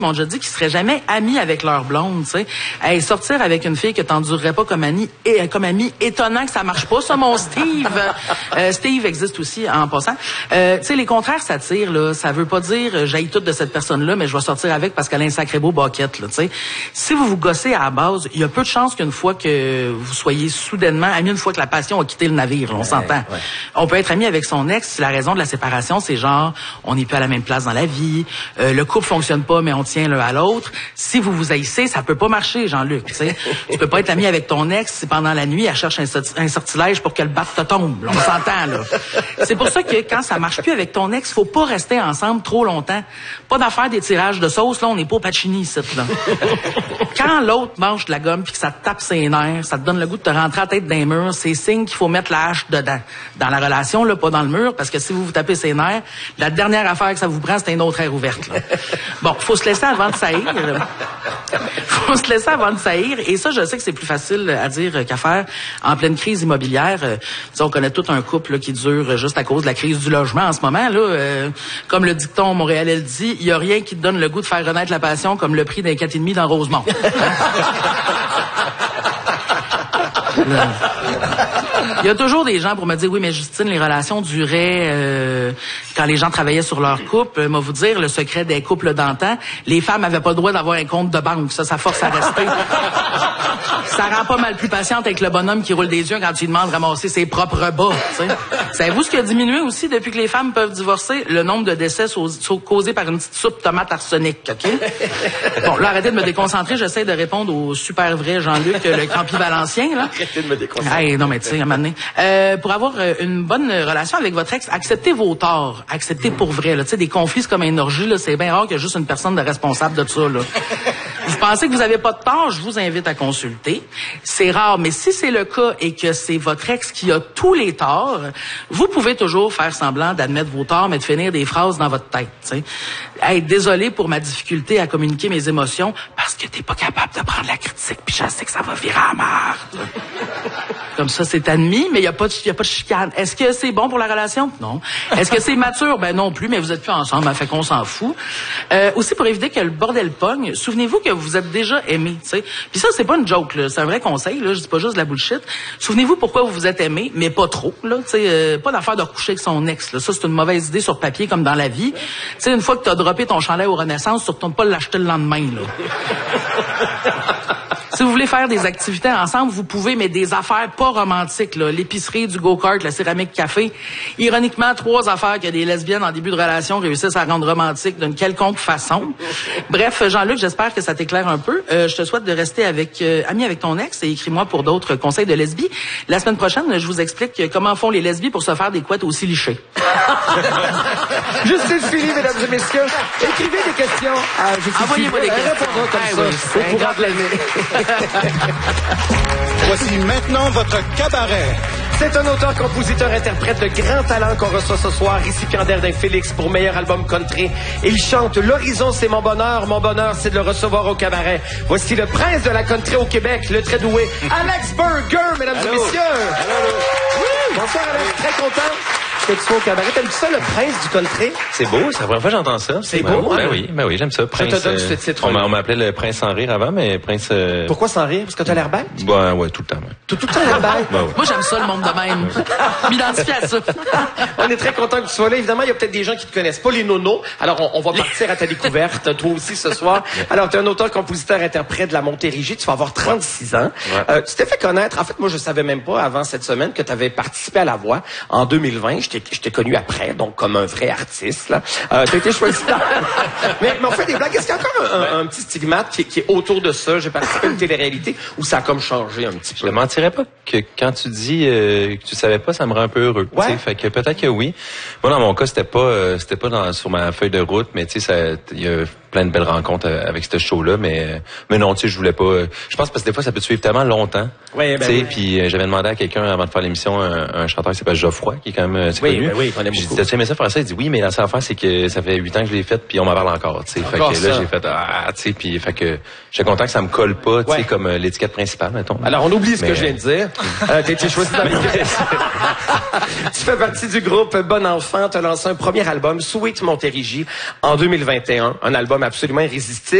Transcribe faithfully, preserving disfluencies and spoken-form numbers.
m'ont déjà dit qu'ils seraient jamais amis avec leur blonde, tu sais. Hey, sortir avec une fille que t'endurerais pas comme amie, et comme amie, étonnant que ça marche pas, ça, mon Steve. Euh, Steve existe aussi, en passant. Euh, tu sais, les contraires s'attirent, là. Ça veut pas dire, euh, j'haïs tout de cette personne-là, mais je vais sortir avec parce qu'elle a un sacré beau boquette, là, tu sais. Si vous vous gossez à la base, il y a peu de chances qu'une fois que vous soyez soudainement amis, une fois que la passion a quitté le navire, là, on ouais, s'entend. Ouais. On peut être ami avec son ex si la raison de la séparation, c'est genre, on n'est plus à la même place dans la vie, euh, le couple fonctionne pas, mais on tient l'un à l'autre. Si vous vous haïssez, ça peut pas marcher, Jean-Luc. Tu sais, tu peux pas être ami avec ton ex si pendant la nuit elle cherche un, un sortilège pour que le bat te tombe. Là, on s'entend là. C'est pour ça que quand ça marche plus avec ton ex, faut pas rester ensemble trop longtemps. Pas d'affaire des tirages de sauce là, on n'est pas au Pacini ici là. Quand l'autre mange de la gomme puis que ça te tape ses nerfs, ça te donne le goût de te rentrer la tête dans les murs, c'est signe qu'il faut mettre la hache dedans. Dans la relation là, pas dans le mur, parce que si vous vous tapez ses nerfs, la dernière affaire que ça vous prend, c'est une autre aire ouverte. Là. Bon, faut se laisser avant de saillir. Faut se laisser avant de saillir. Et ça, je sais que c'est plus facile à dire qu'à faire en pleine crise immobilière. Euh, on connaît tout un couple là, qui dure juste à cause de la crise du logement en ce moment. Là, euh, comme le dicton montréalais le dit, il y a rien qui te donne le goût de faire renaître la passion comme le prix d'un quatre et demi dans Rosemont. Il y a toujours des gens pour me dire, oui, mais Justine, les relations duraient euh, quand les gens travaillaient sur leur couple. Moi, vous dire, le secret des couples d'antan, les femmes avaient pas le droit d'avoir un compte de banque. Ça, ça force à rester. Ça rend pas mal plus patiente avec le bonhomme qui roule des yeux quand tu lui demandes de ramasser ses propres bas. T'sais. Savez-vous ce qui a diminué aussi depuis que les femmes peuvent divorcer? Le nombre de décès causés par une petite soupe tomate arsenic, OK? Bon, là, arrêtez de me déconcentrer. J'essaie de répondre au super vrai Jean-Luc, le Campi Valencien, là. Arrêtez de me déconcentrer. Hey, non, mais tu sais, à un moment donné, euh, pour avoir euh, une bonne relation avec votre ex, acceptez vos torts. Acceptez pour vrai, là. Tu sais, des conflits, c'est comme une orgie, là. C'est bien rare qu'il y ait juste une personne de responsable de ça, là. Vous pensez que vous avez pas de tort, je vous invite à consulter. C'est rare, mais si c'est le cas et que c'est votre ex qui a tous les torts, vous pouvez toujours faire semblant d'admettre vos torts, mais de finir des phrases dans votre tête, tu sais. Hey, désolé pour ma difficulté à communiquer mes émotions parce que t'es pas capable de prendre la critique, puis je sais que ça va virer à marde. Comme ça, c'est admis, mais il y a pas de, y a pas de chicane. Est-ce que c'est bon pour la relation? Non. Est-ce que c'est mature? Ben non plus, mais vous êtes plus ensemble, ça fait qu'on s'en fout. Euh, aussi, pour éviter que le bordel pogne, souvenez-vous que vous êtes déjà aimé, tu sais. Puis ça, c'est pas une joke, là. C'est un vrai conseil, là. Je dis pas juste de la bullshit. Souvenez-vous pourquoi vous vous êtes aimé, mais pas trop, là. Tu sais, euh, pas d'affaire de recoucher avec son ex, là. Ça, c'est une mauvaise idée sur papier, comme dans la vie. Tu sais, une fois que t'as droppé ton chandail aux Renaissance, tu retournes pas l'acheter le lendemain, là. Si vous voulez faire des activités ensemble, vous pouvez, mais des affaires pas romantiques, là. L'épicerie, du go-kart, la céramique café. Ironiquement, trois affaires que des lesbiennes en début de relation réussissent à rendre romantiques d'une quelconque façon. Bref, Jean-Luc, j'espère que ça t'éclaire un peu. Euh, je te souhaite de rester avec euh, ami avec ton ex et écris-moi pour d'autres conseils de lesbie. La semaine prochaine, je vous explique comment font les lesbies pour se faire des couettes aussi lichées. Justine Philly, mesdames et messieurs. Écrivez des questions à Justine. Envoyez-moi des questions. Répondons comme ah, ça. Oui, au courant de l'année. Voici maintenant votre cabaret. C'est un auteur-compositeur-interprète de grand talent qu'on reçoit ce soir, récipiendaire d'un Félix pour meilleur album country. Il chante « L'horizon, c'est mon bonheur. Mon bonheur, c'est de le recevoir au cabaret. » Voici le prince de la country au Québec, le très doué Alex Burger, mesdames Allô. et messieurs. Allô. Oui. Bonsoir, Alex. Très content que tu sois au cabaret. T'aimes-tu ça, le prince du country? C'est beau, c'est la première fois que j'entends ça. C'est ben, beau, Ben hein? oui, ben oui, j'aime ça. Prince, te donne euh, ce titre. on, m'a- on m'appelait le prince sans rire avant, mais prince... Euh... Pourquoi sans rire? Parce que t'as l'air bête? Ben ouais, tout le temps. Ouais. T'as tout le temps l'air bête? Ben ouais. Moi, j'aime ça, le monde de même. M'identifier à ça. On est très content que tu sois là. Évidemment, il y a peut-être des gens qui te connaissent pas, les nonos. Alors, on, on va partir à ta découverte, toi aussi, ce soir. Alors, tu es un auteur, compositeur, interprète de la Montérégie. Tu vas avoir trente-six ans. Ouais. Euh, tu t'es fait connaître. En fait, moi, je savais même pas avant cette semaine que tu avais participé à La Voix en deux mille vingt. Je t'ai, je t'ai connu après, donc comme un vrai artiste, là. Euh, tu as été choisi dans... mais, mais on fait des blagues. Est-ce qu'il y a encore un, un, un petit stigmate qui, qui est autour de ça? J'ai participé à une télé-réalité où ça a comme changé un petit Je peu. te mentirais pas que quand tu dis euh, que tu savais pas, ça me rend un peu heureux. Ouais. Tu sais, fait que peut-être que oui. Moi, dans mon cas, c'était pas, euh, c'était pas dans, sur ma feuille de route, mais tu sais, ça, il y a plein de belles rencontres euh, avec ce show-là, mais, mais non, tu sais, je voulais pas. Euh, je pense parce que des fois, ça peut te suivre tellement longtemps. Ouais, ben tu sais, oui. puis euh, j'avais demandé à quelqu'un avant de faire l'émission, un, un chanteur qui s'appelle Geoffroy, qui est quand même, euh, s'est Oui, connus. ben oui, on aime J'ai dit, beaucoup. t'as-tu aimé ça faire ça? Il dit, oui, mais la seule affaire, c'est que ça fait huit ans que je l'ai fait, puis on m'en parle encore, tu sais. Fait Encore que là, ça. j'ai fait, ah, tu sais, puis fait que j'étais content que ça me colle pas, tu sais, Ouais. comme euh, l'étiquette principale, mettons. Alors, on oublie ce Mais- que je viens de dire. Euh, t'as été choisi dans les... Tu fais partie du groupe Bon Enfant. T'as lancé un premier album, Sweet Montérégie, en deux mille vingt et un. Un album absolument irrésistible.